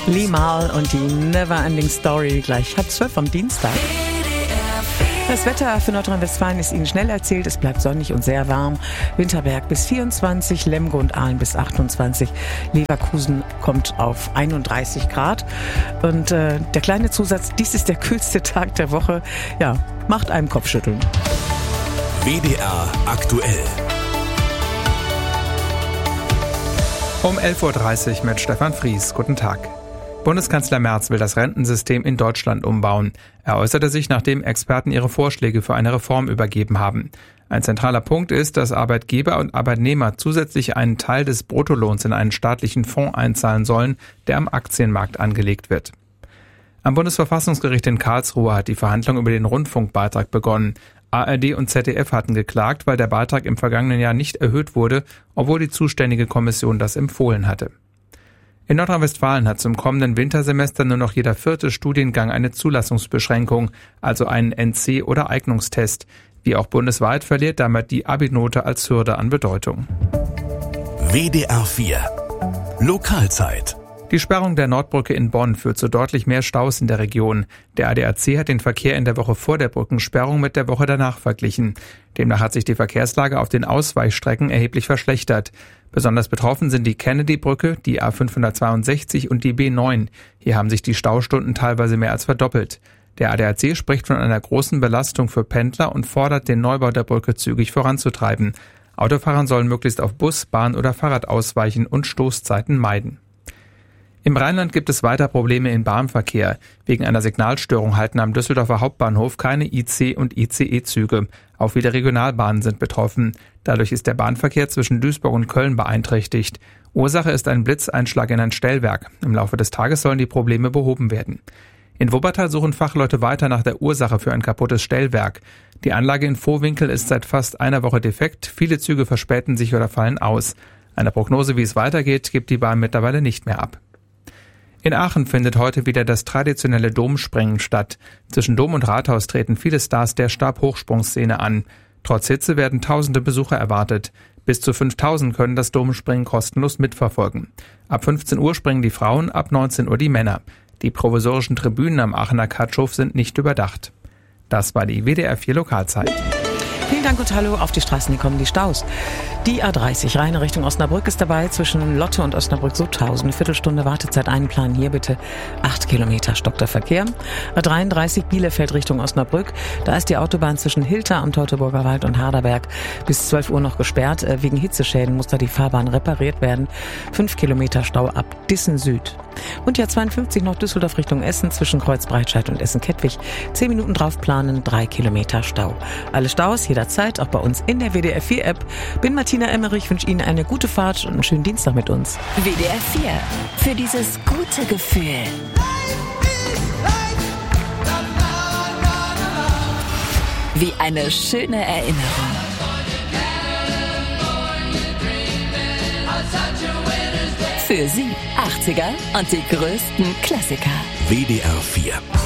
Limahl und die Neverending Story gleich 11:30 am Dienstag. Das Wetter für Nordrhein-Westfalen ist Ihnen schnell erzählt. Es bleibt sonnig und sehr warm. Winterberg bis 24, Lemgo und Aalen bis 28. Leverkusen kommt auf 31 Grad. Und der kleine Zusatz, dies ist der kühlste Tag der Woche. Ja, macht einem Kopfschütteln. WDR aktuell. Um 11:30 Uhr mit Stefan Fries. Guten Tag. Bundeskanzler Merz will das Rentensystem in Deutschland umbauen. Er äußerte sich, nachdem Experten ihre Vorschläge für eine Reform übergeben haben. Ein zentraler Punkt ist, dass Arbeitgeber und Arbeitnehmer zusätzlich einen Teil des Bruttolohns in einen staatlichen Fonds einzahlen sollen, der am Aktienmarkt angelegt wird. Am Bundesverfassungsgericht in Karlsruhe hat die Verhandlung über den Rundfunkbeitrag begonnen. ARD und ZDF hatten geklagt, weil der Beitrag im vergangenen Jahr nicht erhöht wurde, obwohl die zuständige Kommission das empfohlen hatte. In Nordrhein-Westfalen hat zum kommenden Wintersemester nur noch jeder 4. Studiengang eine Zulassungsbeschränkung, also einen NC- oder Eignungstest. Wie auch bundesweit verliert damit die Abi-Note als Hürde an Bedeutung. WDR 4 Lokalzeit. Die Sperrung der Nordbrücke in Bonn führt zu deutlich mehr Staus in der Region. Der ADAC hat den Verkehr in der Woche vor der Brückensperrung mit der Woche danach verglichen. Demnach hat sich die Verkehrslage auf den Ausweichstrecken erheblich verschlechtert. Besonders betroffen sind die Kennedy-Brücke, die A562 und die B9. Hier haben sich die Staustunden teilweise mehr als verdoppelt. Der ADAC spricht von einer großen Belastung für Pendler und fordert, den Neubau der Brücke zügig voranzutreiben. Autofahrern sollen möglichst auf Bus, Bahn oder Fahrrad ausweichen und Stoßzeiten meiden. Im Rheinland gibt es weiter Probleme im Bahnverkehr. Wegen einer Signalstörung halten am Düsseldorfer Hauptbahnhof keine IC- und ICE-Züge. Auch viele Regionalbahnen sind betroffen. Dadurch ist der Bahnverkehr zwischen Duisburg und Köln beeinträchtigt. Ursache ist ein Blitzeinschlag in ein Stellwerk. Im Laufe des Tages sollen die Probleme behoben werden. In Wuppertal suchen Fachleute weiter nach der Ursache für ein kaputtes Stellwerk. Die Anlage in Vohwinkel ist seit fast einer Woche defekt. Viele Züge verspäten sich oder fallen aus. Eine Prognose, wie es weitergeht, gibt die Bahn mittlerweile nicht mehr ab. In Aachen findet heute wieder das traditionelle Domspringen statt. Zwischen Dom und Rathaus treten viele Stars der Stabhochsprungszene an. Trotz Hitze werden tausende Besucher erwartet. Bis zu 5.000 können das Domspringen kostenlos mitverfolgen. Ab 15 Uhr springen die Frauen, ab 19 Uhr die Männer. Die provisorischen Tribünen am Aachener Katschhof sind nicht überdacht. Das war die WDR 4 Lokalzeit. Vielen Dank und hallo. Auf die Straßen, die kommen die Staus. Die A30 Rheine Richtung Osnabrück ist dabei, zwischen Lotte und Osnabrück-Sutthausen. Eine Viertelstunde Wartezeit einplanen. Hier bitte 8 Kilometer stockt der Verkehr. A33 Bielefeld Richtung Osnabrück. Da ist die Autobahn zwischen Hilter am Teutoburger Wald und Harderberg bis 12 Uhr noch gesperrt. Wegen Hitzeschäden muss da die Fahrbahn repariert werden. 5 Kilometer Stau ab Dissen Süd. Und die A52 noch Düsseldorf Richtung Essen zwischen Kreuzbreitscheid und Essen-Kettwig. 10 Minuten drauf planen, 3 Kilometer Stau. Alle Staus jederzeit, auch bei uns in der WDR 4 App. Bin Martina Emmerich, wünsche Ihnen eine gute Fahrt und einen schönen Dienstag mit uns. WDR 4. Für dieses gute Gefühl. Wie eine schöne Erinnerung. Für Sie 80er und die größten Klassiker. WDR 4